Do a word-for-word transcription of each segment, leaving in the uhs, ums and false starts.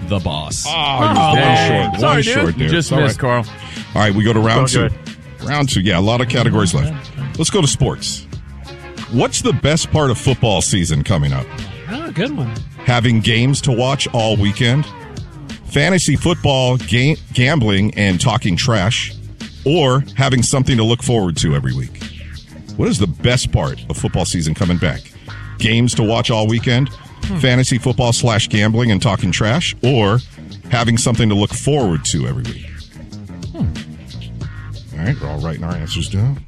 the boss. Oh, oh one short. One Sorry, short dude. there. You just All missed, right. Carl. All right, we go to round It's all two. Round two. Yeah, a lot of categories left. Let's go to sports. What's the best part of football season coming up? Oh, good one. Having games to watch all weekend, fantasy football, ga- gambling, and talking trash, or having something to look forward to every week. What is the best part of football season coming back? Games to watch all weekend, hmm. fantasy football slash gambling and talking trash, or having something to look forward to every week? Hmm. All right, we're all writing our answers down.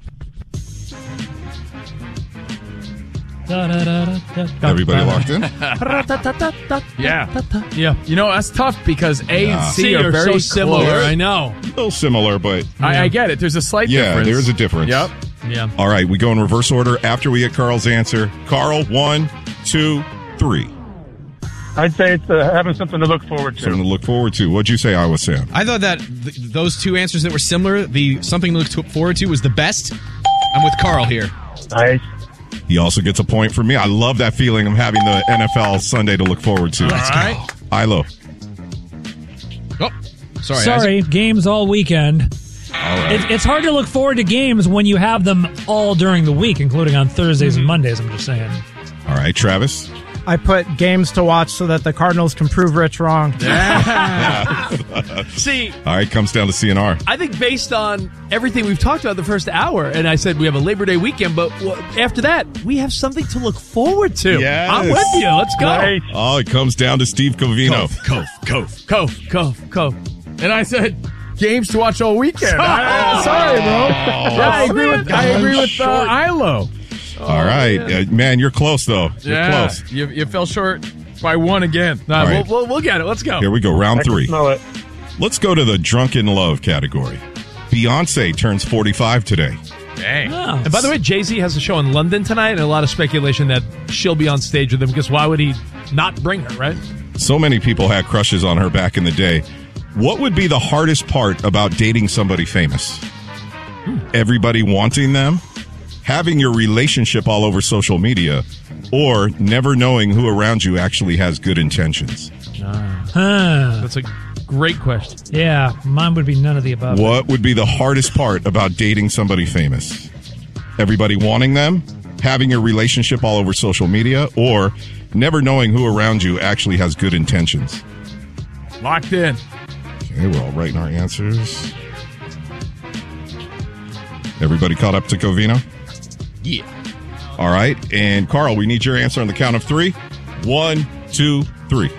Da, da, da, da, da, Everybody locked in? Yeah. Yeah. You know, that's tough because A Yeah. and C See, are are very so similar. close. I know. A little similar, but I, I get it. There's a slight yeah, difference. there is a difference. Yep. Yeah. All right, we go in reverse order after we get Carl's answer. Carl, one, two, three. I'd say it's uh, having something to look forward to. Something to look forward to. What'd you say, Iowa Sam? I thought that th- those two answers that were similar, the something to look to- forward to was the best. I'm with Carl here. Nice. He also gets a point for me. I love that feeling of having the N F L Sunday to look forward to. Let's go. Ilo. Oh, sorry. Sorry, Isaac. games all weekend. All right. It, it's hard to look forward to games when you have them all during the week, including on Thursdays and Mondays, I'm just saying. All right, Travis. I put games to watch so that the Cardinals can prove Rich wrong. See, All right, comes down to C N R. I think based on everything we've talked about the first hour, and I said we have a Labor Day weekend, but w- after that, we have something to look forward to. Yes. I'm with you. Let's go. Nice. Oh, it comes down to Steve Covino. Cove, Cove, Cove, Cove, Cove. And I said, games to watch all weekend. I- sorry, bro. Yeah, I agree with, I agree with uh, Ilo. All right. Uh, man, you're close, though. You're Yeah, close. You, you fell short by one again. Nah, All we'll, right. we'll, we'll get it. Let's go. Here we go, round I can three. smell it. Let's go to the drunken love category. Beyonce turns forty-five today. Dang. Oh. And by the way, Jay-Z has a show in London tonight, and a lot of speculation that she'll be on stage with him, because why would he not bring her, right? So many people had crushes on her back in the day. What would be the hardest part about dating somebody famous? Hmm. Everybody wanting them? Having your relationship all over social media? Or never knowing who around you actually has good intentions? Huh. That's a great question. Yeah, mine would be none of the above. What would be the hardest part about dating somebody famous? Everybody wanting them? Having your relationship all over social media? Or never knowing who around you actually has good intentions? Locked in. Okay, we're all writing our answers. Everybody caught up to Covino? Yeah. All right. And Carl, we need your answer on the count of three. One, two, three.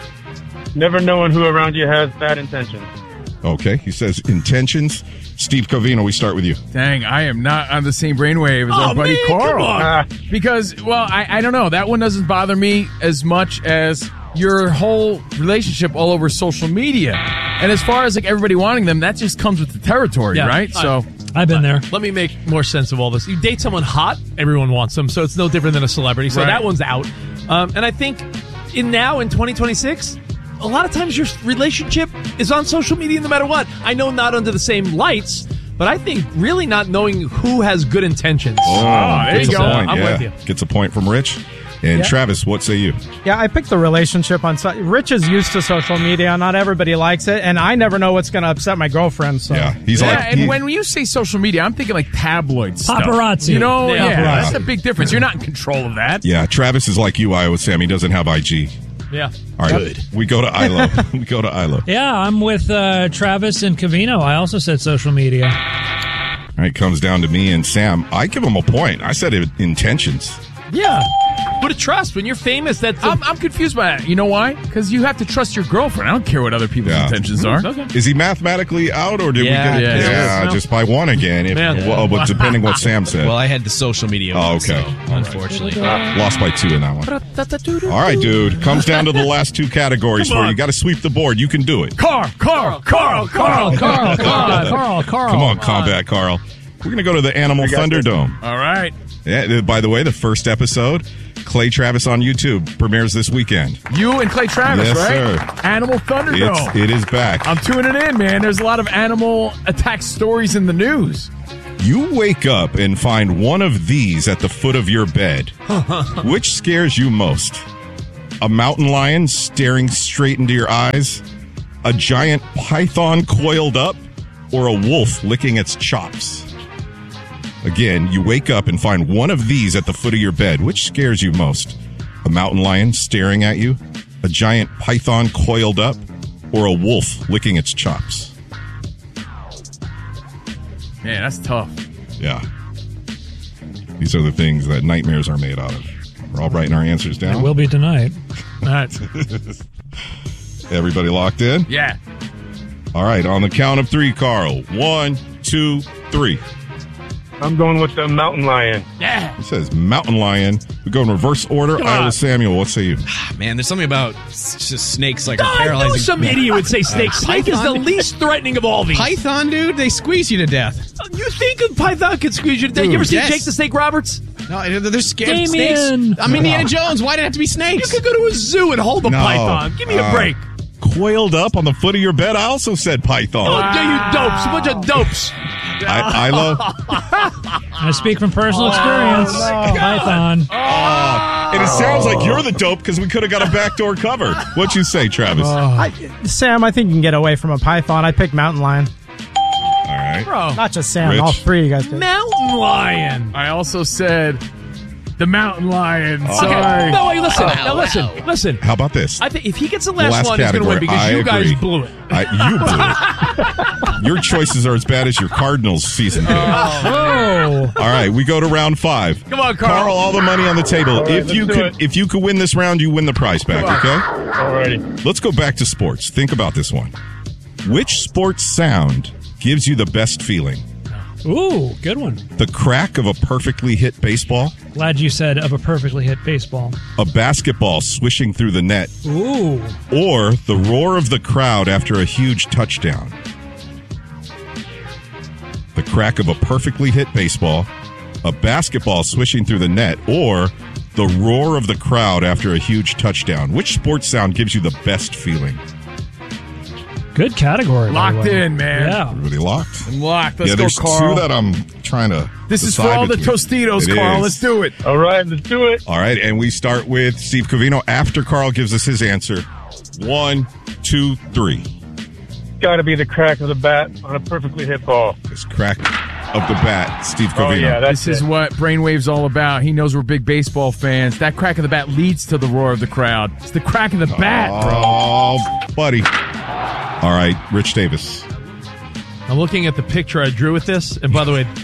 Never knowing who around you has bad intentions. Okay. He says intentions. Steve Covino, we start with you. Dang, I am not on the same brainwave as Oh, our buddy man, Carl. come on. Ah, Because, well, I, I don't know. That one doesn't bother me as much as your whole relationship all over social media. And as far as like everybody wanting them, that just comes with the territory, Yeah. right? I- So I've been there. let me make more sense of all this. You date someone hot, everyone wants them, so it's no different than a celebrity. So Right. that one's out. Um, and I think in now in twenty twenty-six, a lot of times your relationship is on social media no matter what. I know not under the same lights, but I think really not knowing who has good intentions. Oh, there gets you a go. point, I'm yeah. with you. Gets a point from Rich. And Yeah. Travis, what say you? Yeah, I picked the relationship on. So- Rich is used to social media. Not everybody likes it, and I never know what's going to upset my girlfriend. So Yeah. He's Yeah, like, and he- when you say social media, I'm thinking like tabloid stuff. Paparazzi. You know, Yeah. yeah, Paparazzi. that's a big difference. You're not in control of that. yeah, Travis is like you, Iowa Sam. He doesn't have I G. Yeah. All right. Good. We go to Ilo. we go to Ilo. Yeah, I'm with uh, Travis and Covino. I also said social media. All right, comes down to me and Sam. I give him a point. I said it, intentions. Yeah. But a trust when you're famous. That's a- I'm, I'm confused by that. You know why? Because you have to trust your girlfriend. I don't care what other people's Yeah. intentions are. Okay. Is he mathematically out, or did Yeah, we get yeah, yeah, yeah. just by one again? If, Man. well, but depending what Sam said. Well, I had the social media Oh, one, okay. so unfortunately. Lost by two in that one. All right, dude. Comes down to the last two categories Come for on. you. You got to sweep the board. You can do it. Carl, Carl, Carl, Carl, Carl, Carl, Carl, Carl. Come on, Combat Carl. We're going to go to the Animal got this. Thunderdome. All right. Yeah, by the way, the first episode, Clay Travis on YouTube, premieres this weekend. You and Clay Travis, Yes, right? sir. Animal Thunderdome. It's, it is back. I'm tuning in, man. There's a lot of animal attack stories in the news. You wake up and find one of these at the foot of your bed. Which scares you most? a mountain lion staring straight into your eyes, a giant python coiled up, or a wolf licking its chops? Again, you wake up and find one of these at the foot of your bed. Which scares you most? A mountain lion staring at you, a giant python coiled up, or a wolf licking its chops? Man, that's tough. Yeah. These are the things that nightmares are made out of. We're all writing our answers down. It will be tonight. All right. Everybody locked in? Yeah. All right, on the count of three, Carl. One, two, three. I'm going with the mountain lion. Yeah. It says mountain lion. We go in reverse order. Come Isla on. Samuel, what say you? Man, there's something about s- just snakes like are I know paralyzing. some idiot would say snake. Snake is the Python? least threatening of all these. Python, dude, they squeeze you to death. You think a python could squeeze you to death? You Dude, ever seen yes. Jake the Snake Roberts? No, they're scared of Damien. snakes. I'm Indiana Jones. Why did it have to be You snakes? could go to a zoo and hold a No. python. Give me a Uh, break. Coiled up on the foot of your bed? I also said python. Oh, yeah, you dopes. A bunch of dopes. I, Isla? I speak from personal experience. Python. And it sounds like you're the dope because we could have got a backdoor cover. What'd you say, Travis? I, Sam, I think you can get away from a python. I picked mountain lion. All right. Bro. Not just Sam. Rich? All three of you guys did. Mountain lion. I also said the mountain lion. Okay. Sorry. No, wait, listen. Now, listen. Listen. How about this? I think if he gets the The last, last one, he's going to category. win because I you guys agree. blew it. I, you blew it. Your choices are as bad as your Cardinals season did. Oh. All right, we go to round five. Come on, Carl. Carl, all the money on the table. right, if let's you do could, it. if you could win this round, you win the prize back. Okay. Alrighty. Let's go back to sports. Think about this one. Which sports sound gives you the best feeling? Ooh, good one. The crack of a perfectly hit baseball, Glad you said of a perfectly hit baseball. a basketball swishing through the net, Ooh. or the roar of the crowd after a huge touchdown? The crack of a perfectly hit baseball, a basketball swishing through the net, or the roar of the crowd after a huge touchdown. Which sports sound gives you the best feeling? Good category. by the Locked way. in, man. Yeah. Everybody locked? I'm locked. Let's yeah, go, there's Carl. two that I'm trying to This is for decide all the between. Tostitos, It Carl. is. Let's do it. All right, let's do it. All right, and we start with Steve Covino after Carl gives us his answer. One, two, three. Got to be the crack of the bat on a perfectly hit ball. This crack of the bat, Steve Covino. Oh, yeah, that's This is it. what Brainwave's all about. He knows we're big baseball fans. That crack of the bat leads to the roar of the crowd. It's the crack of the bat, bro. Oh, buddy. All right, Rich Davis. I'm looking at the picture I drew with this, and by the way,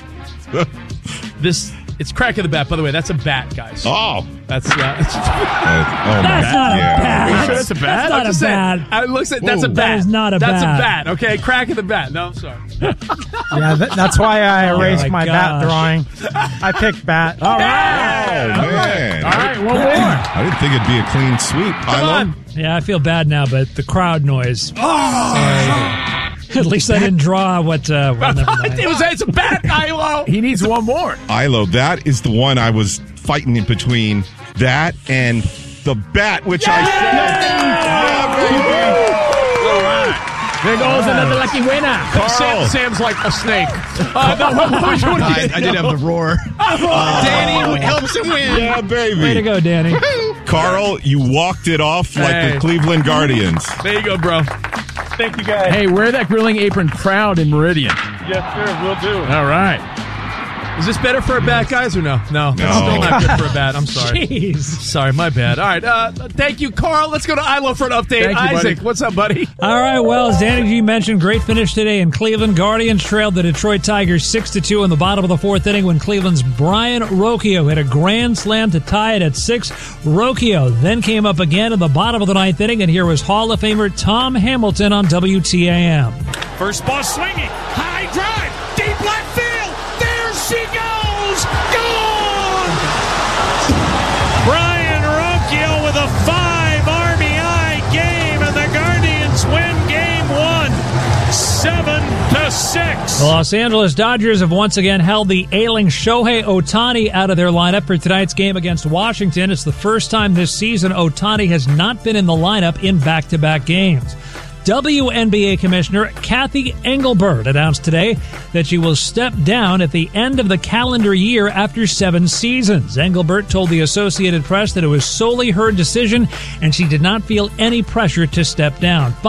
this it's crack of the bat. By the way, that's a bat, guys. Oh. That's uh, Uh, oh, my That's not a yeah. bat. Are you sure that's a bat? That's not I'm just a saying. bat. It looks like that's a Whoa. bat. That is not a that's bat. a bat. Okay, crack of the bat. No, I'm sorry. Yeah, that, that's why I erased my my, bat gosh. drawing. I picked bat. Oh, man. All right, one more. I didn't think it'd be a clean sweep. Come on. Yeah, I feel bad now, but the crowd noise. Oh. At least I didn't draw what. Uh, well, never mind. It was it's a bat, Ilo. He needs one more. Ilo, that is the one I was fighting in between that and the bat, which I said. Yeah, baby. There goes another lucky winner. Carl. Sam, Sam's like a snake. Uh, no, what, what was you I, I did have the roar. Danny helps him win. Yeah, baby. Way to go, Danny. Carl, you walked it off like Hey. the Cleveland Guardians. There you go, bro. Thank you, guys. Hey, wear that grilling apron proud in Meridian. Yes, sir. We'll do. All right. Is this better for a bat, guys, or no? No, that's No. still not good for a bat. I'm sorry. Jeez. Sorry, my bad. All right, uh, thank you, Carl. Let's go to Ilo for an update. Thank you, buddy. Isaac, what's up, buddy? All right, well, as Danny G mentioned, great finish today in Cleveland. Guardians trailed the Detroit Tigers six to two in the bottom of the fourth inning when Cleveland's Brian Rocchio hit a grand slam to tie it at six. Rocchio then came up again in the bottom of the ninth inning, and here was Hall of Famer Tom Hamilton on W T A M. First ball swinging. High drive. Deep left field. There she goes. Gone. Brian Rocchio with a five R B I game, and the Guardians win game one. Seven to six. The Los Angeles Dodgers have once again held the ailing Shohei Ohtani out of their lineup for tonight's game against Washington. It's the first time this season Ohtani has not been in the lineup in back-to-back games. W N B A Commissioner Kathy Engelbert announced today that she will step down at the end of the calendar year after seven seasons. Engelbert told the Associated Press that it was solely her decision and she did not feel any pressure to step down.